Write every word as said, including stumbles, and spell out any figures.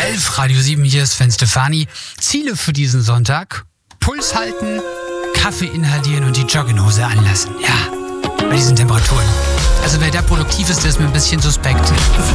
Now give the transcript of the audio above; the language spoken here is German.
elf, Radio sieben, hier ist Sven Stefani. Ziele für diesen Sonntag: Puls halten, Kaffee inhalieren und die Jogginghose anlassen. Ja, bei diesen Temperaturen. Also wer da produktiv ist, der ist mir ein bisschen suspekt.